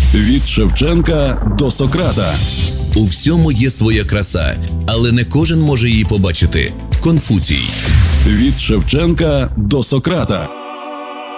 Від Шевченка до Сократа. У всьому є своя краса, але не кожен може її побачити. Конфуцій. Від Шевченка до Сократа.